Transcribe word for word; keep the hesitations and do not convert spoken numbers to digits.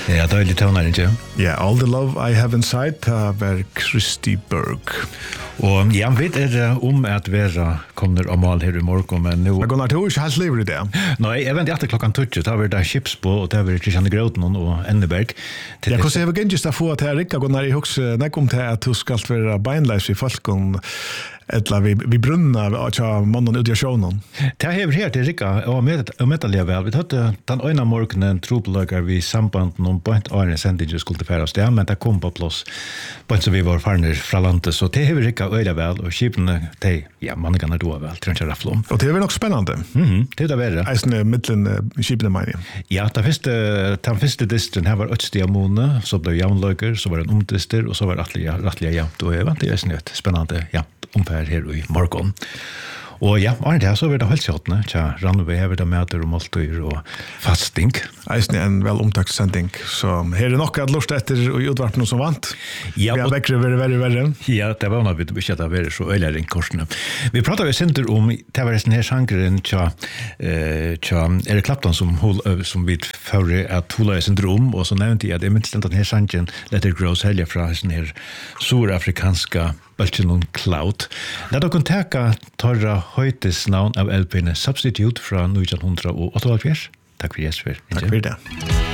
Ja, det er litt tøvnere, ikke? Ja, All the Love I Have Inside, det var Kristi Berg. Og ja, vet er om at vera kommer om mal her i morgen, men nå... Men Gunnar, du er ikke helt lever i det? Nei, jeg vet ikke klokken tøtje, det var det Kipsbo, og det var Kristian Gråten og Enneberg. Ja, hvordan er det gengest å få til Rikka, Gunnar, jeg husker nek om til at du skal være beinleis i folken, eller vi, vi brunner av mannen ut i sjånen. Det er her til Rikka, og med det vel. Vi tatt den øyne morgenen trobeløkker vi sambanden om bønt åren sendingen skulle til fære av sted, men det kom på plass bønt som vi var farner fra landet, så det er Rikka øyne vel, og skipene, det, ja, mannen kan da vel, tror jeg rafle om. Og det er vel nok spennende. Mhm, det er det verre. Eisen er middelen skipene, mener jeg. Ja, den første, den første distren her var Øtstia Mone, så ble javnløkker, så var det en omdister, og så var det rettelig jevnt, og jeg vant det er et spennende, ja, omfær her i morgen. Og ja, var det så var det helsetjåttene, tja, Rannve, her var det møter og måltøyer og fasting. Eisen er en vel omtakssending, så her er nok at lort etter og utvarten noe som vant. Ja, vi har vekkere verre, verre, verre. Ja, det var noe vi ikke at det var så øyelig ring korsene. Vi pratet jo sinter om, det var den her sangeren, tja, eh, tja, Eric Clapton som, som vi fører at hun la sinter om, og så nevnte jeg at jeg minst den her sangeren Let It Grow selger fra den her surafrikanska Balchinon Cloud. La dere teka torra høytes navn av L P-ene Substitute fra nittenhundraåttiåtte. Takk for Jesper. Takk for det.